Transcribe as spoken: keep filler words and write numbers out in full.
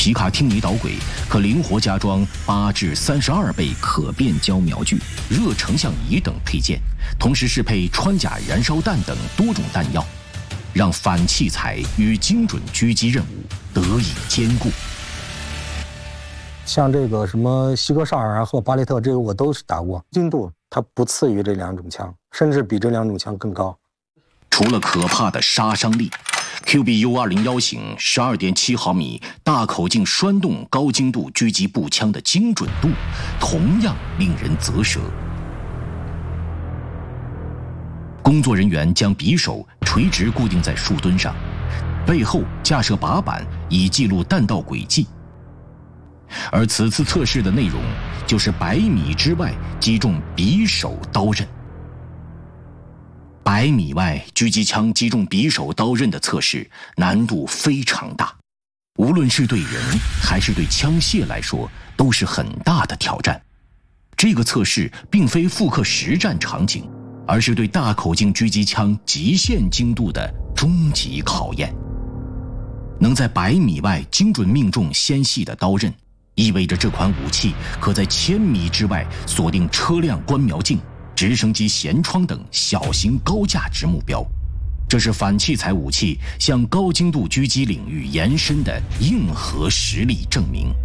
皮卡汀尼导轨可灵活加装八至三十二倍可变焦瞄具、热成像仪等配件，同时适配穿甲燃烧弹等多种弹药，让反器材与精准狙击任务得以兼顾。 像这个什么西格萨尔啊和巴雷特，这个我都是打过，精度它不次于这两种枪，甚至比这两种枪更高。 除了可怕的杀伤力， Q B U 二零一型 十二点七毫米大口径栓动高精度狙击步枪的精准度同样令人啧舌。工作人员将匕首垂直固定在树墩上，背后架设把板以记录弹道轨迹。而此次测试的内容就是百米之外击中匕首刀刃。百米外狙击枪击中匕首刀刃的测试难度非常大，无论是对人还是对枪械来说都是很大的挑战。这个测试并非复刻实战场景，而是对大口径狙击枪极限精度的终极考验。能在百米外精准命中纤细的刀刃，意味着这款武器可在千米之外锁定车辆观瞄镜、直升机舷窗等小型高价值目标，这是反器材武器向高精度狙击领域延伸的硬核实力证明。